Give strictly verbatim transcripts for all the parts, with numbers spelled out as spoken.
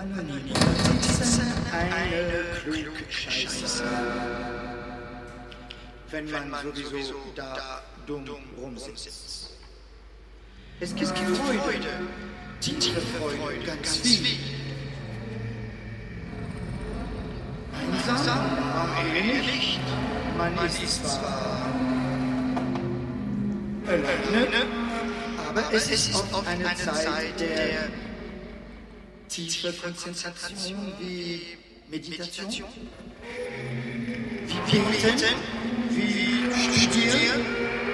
Anonym Notizen, eine Klugscheiße. Wenn man sowieso da dumm rumsitzt. Es gibt Freude, tiefe Freude, ganz viel. Einsam, aber nicht. Man ist zwar alleine, aber es ist oft eine Zeit der tiefe Konzentration wie Meditation, wie Beten, wie Studieren.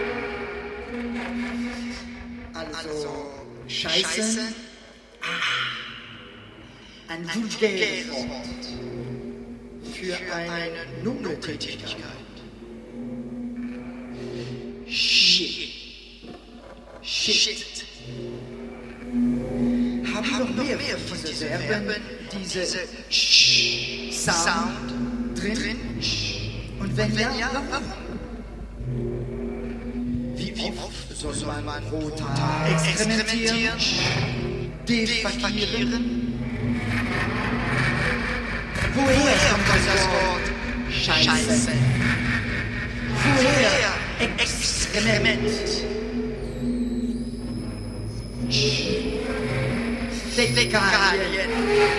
Also Scheiße, ein vulgäres Wort für eine noble Tätigkeit. Shit. Shit. Haben noch mehr von diese Verben, diese Sch-Sound drin? Und wenn ja, warum? Wie oft soll man pro Tag experimentieren, defekieren? Woher kommt das Wort Scheiße? Woher Experiment? Fäkalien.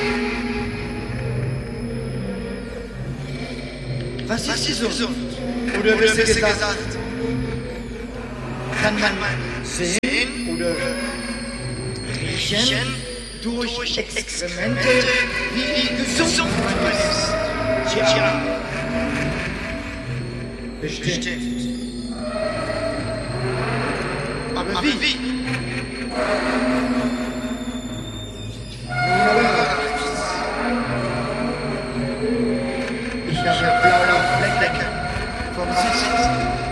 Was ist gesund? Oder besser gesagt, kann man sehen oder riechen durch Experimente, wie gesund man ist? Tja, bestimmt. Aber wie? Ich habe blaue Flecke vom Sitzen.